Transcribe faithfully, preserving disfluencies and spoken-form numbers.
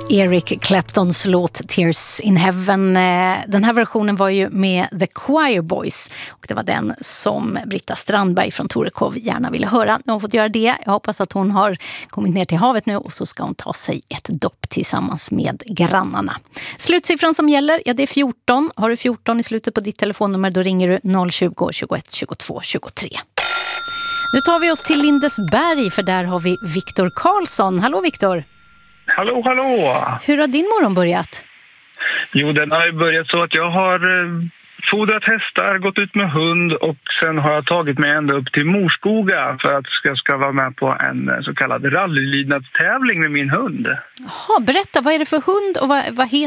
Eric Claptons låt Tears in Heaven. Den här versionen var ju med The Choir Boys och det var den som Britta Strandberg från Torekov gärna ville höra. Nu har hon fått göra det. Jag hoppas att hon har kommit ner till havet nu och så ska hon ta sig ett dopp tillsammans med grannarna. Slutsiffran som gäller, ja det är fjorton. Har du fjorton i slutet på ditt telefonnummer då ringer du noll tjugo, tjugoett, tjugotvå, tjugotre. Nu tar vi oss till Lindesberg för där har vi Viktor Karlsson. Hallå Viktor! Hallå, hallå! Hur har din morgon börjat? Jo, den har ju börjat så att jag har eh, fodrat hästar, gått ut med hund och sen har jag tagit mig ända upp till Morskoga för att jag ska vara med på en eh, så kallad rallylydnadstävling med min hund. Jaha, berätta, vad är det för hund och vad, vad heter